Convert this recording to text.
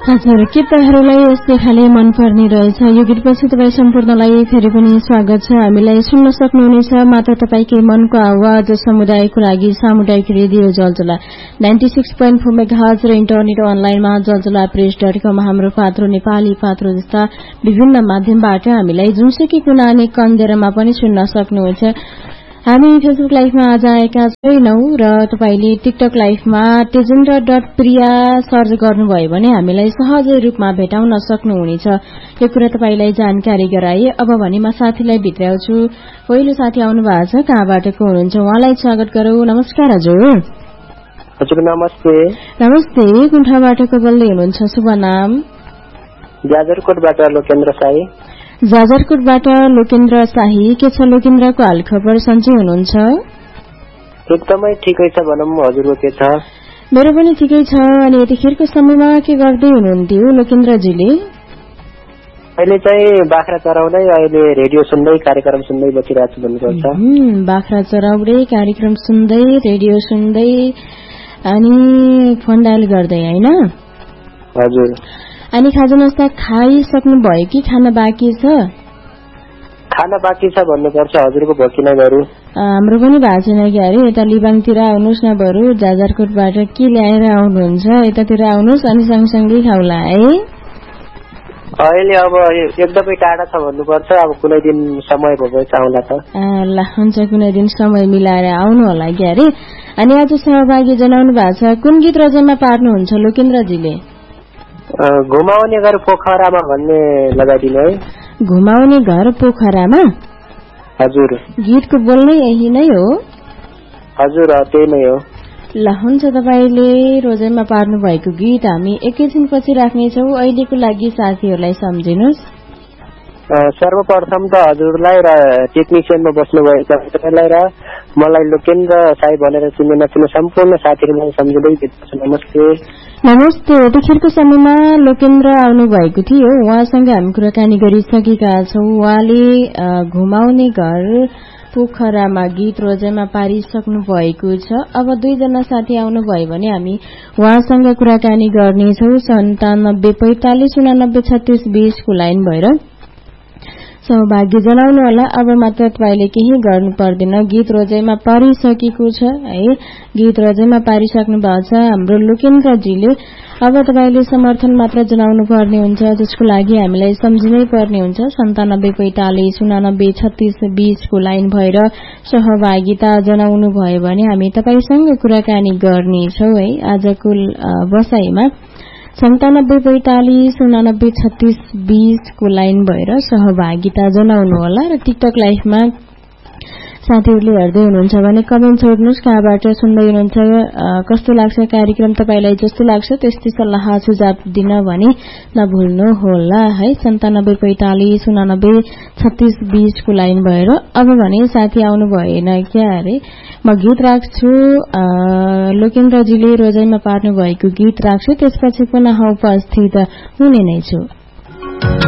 हजुर, के तपाईँहरूलाई यस्तै खाले मनपर्ने रहेछ? यो गीतपछि तपाईँ सम्पूर्णलाई फेरि पनि स्वागत छ। हामीलाई सुन्न सक्नुहुनेछ मात्र तपाईँकै मनको आवाज समुदायको लागि सामुदायिक रेडियो जलजला 96.4 मेगाहर्ज र इन्टरनेट अनलाइनमा जलजलाप्रेस.com हाम्रो पात्रो नेपाली पात्रो जस्ता विभिन्न माध्यमबाट हामीलाई जुनसुकै कुना अनि कन्देरमा पनि सुन्न सक्नुहुन्छ। हामी फेसबुक लाइभमा आज आएका छैनौं र तपाईले टिकटक लाइभमा tejinder.priya सर्च गर्नुभयो भने हामीलाई सहजै रूपमा भेटाउन सक्नुहुनेछ। यो कुरा तपाईलाई जानकारी गराए। अब भने म साथीलाई भित्राउँछु। पहिलो साथी आउनु भएको छ, कहाँबाट को हुनुहुन्छ? उहाँलाई स्वागत गरौँ। नमस्कार हजुर। हजुर नमस्ते। नमस्ते, कुन ठाउँबाट को बोल्दै हुनुहुन्छ? शुभ नाम? जाजरकोटबाट लोकेन्द्र शाही। जाजरकोटबाट लोकेन्द्र शाही। के छ लोकेन्द्रको हाल खबर? सन्चै हुनुहुन्छ? एकदमै ठिकै छ भनौँ। हजुरको के छ? मेरो पनि ठिकै छ। अनि यतिखेरको समयमा के गर्दै हुनुहुन्थ्यो लोकेन्द्रजीले? अहिले चाहिँ बाख्रा चराउँदै, अहिले रेडियो सुन्दै, कार्यक्रम सुन्दै बसिरहेको छु भन्नुपर्छ। बाख्रा चराउँदै, कार्यक्रम सुन्दै, रेडियो सुन्दै अनि फोन डायल गर्दै, हैन? हजुर। अनि खाजानास्ता खाइसक्नु भयो कि खाना बाँकी छ? खाना बाँकी छ भन्नुपर्छ। हजुरको भयो कि नै बरु? हाम्रो पनि भएको छैन कि अरे। यता लिबाङतिर आउनुहोस् न बरु। जाजरकोटबाट के ल्याएर आउनुहुन्छ? यतातिर आउनुहोस् अनि सँगसँगै खाउला है। अहिले अब एकदमै टाढा छ भन्नुपर्छ। अब कुनै दिन समय भएपछि आउला त। ल हुन्छ, कुनै दिन समय मिलाएर आउनु होला कि अरे। अनि आज सहभागी जनाउनु भएको छ। कुन गीत रचना पार्नुहुन्छ लोकेन्द्रजीले? घुमाउने घर पोखरामा भन्ने लगाइदिनु है। घुमाउने घर पोखरामा? हजुर। गीतको बोल नै यही नै हो? हजुर त्यही नै हो। ल हुन्छ, तपाईले रोजाइमा पार्नु भएको गीत हामी एकैछिनपछि राख्नेछौ। अहिलेको लागि साथीहरूलाई सम्झिनुहोस्। सर्वप्रथम त हजुरलाई र टेक्निसियनमा बस्नुभएको तपाईँलाई र मलाई लोकेन्द्र साई भनेर चिन्ने नचिन्ने सम्पूर्ण साथीहरूलाई सम्झिँदै नमस्ते। नमस्ते। यतिखेरको समयमा लोकेन्द्र आउनु भएको थियो, उहाँसँग हामी कुराकानी गरिसकेका छौं। उहाँले घुमाउने घर पोखरामा गीत रोजाइमा पारिसक्नु भएको छ। अब दुईजना साथी आउनुभयो भने हामी उहाँसँग कुराकानी गर्नेछौं। 9745893620 को लाइन भएर सहभागी जनाउनु होला। अब मात्र तपाईले केही गर्नु पर्दैन, गीत रोजाइमा पारिसकेको छ है। गीत रोजाइमा पारिसक्नु भएको छ हाम्रो लोकेन्द्रजीले। अब तपाईले समर्थन मात्र जनाउनु पर्ने हुन्छ, जसको लागि हामीलाई सम्झिनै पर्ने हुन्छ। 9745893620 को लाइन भएर सहभागिता जनाउनु भयो भने हामी तपाईसँग कुराकानी गर्नेछौं है। आजको बसाईमा 9745893620 को लाइन भएर सहभागिता जनाउनु होला। र टिकटक लाइभमा साथीहरूले हेर्दै हुनुहुन्छ भने कमेन्ट छोड्नुहोस्, कहाँबाट सुन्दै हुनुहुन्छ, कस्तो लाग्छ कार्यक्रम, तपाईलाई जस्तो लाग्छ त्यस्तै सल्लाह सुझाव दिन भने नभुल्नु होला है। 9745893620 को लाइन भएर। अब भने साथी आउनु भएन क्या अरे। म गीत राख्छु, लोकेन्द्रजीले रोजाइमा पार्नु भएको गीत राख्छु, त्यसपछि पुनः उपस्थित हुने नै छु।